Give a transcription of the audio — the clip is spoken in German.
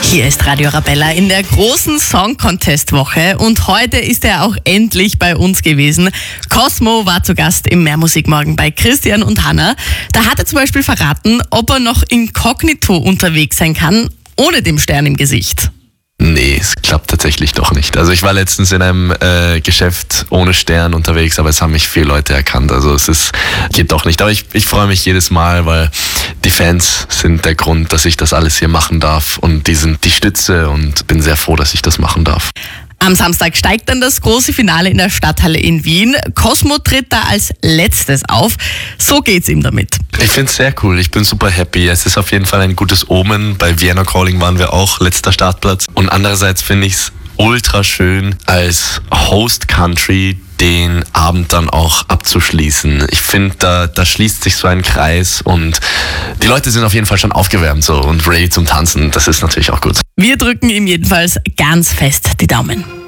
Hier ist Radio Arabella in der großen Song-Contest-Woche und heute ist er auch endlich bei uns gewesen. Cosmo war zu Gast im Mehrmusikmorgen bei Christian und Hannah. Da hat er zum Beispiel verraten, ob er noch inkognito unterwegs sein kann, ohne dem Stern im Gesicht. Nee, es klappt tatsächlich doch nicht. Also ich war letztens in einem Geschäft ohne Stern unterwegs, aber es haben mich viele Leute erkannt. Also geht doch nicht. Aber ich freue mich jedes Mal, weil die Fans sind der Grund, dass ich das alles hier machen darf. Und die sind die Stütze und bin sehr froh, dass ich das machen darf. Am Samstag steigt dann das große Finale in der Stadthalle in Wien. Cosmo tritt da als letztes auf. So geht's ihm damit. Ich finde es sehr cool. Ich bin super happy. Es ist auf jeden Fall ein gutes Omen. Bei Vienna Calling waren wir auch letzter Startplatz. Und andererseits finde ich es ultra schön, als Host Country den Abend dann auch abzuschließen. Ich finde, da schließt sich so ein Kreis und die Leute sind auf jeden Fall schon aufgewärmt so und ready zum Tanzen. Das ist natürlich auch gut. Wir drücken ihm jedenfalls ganz fest die Daumen.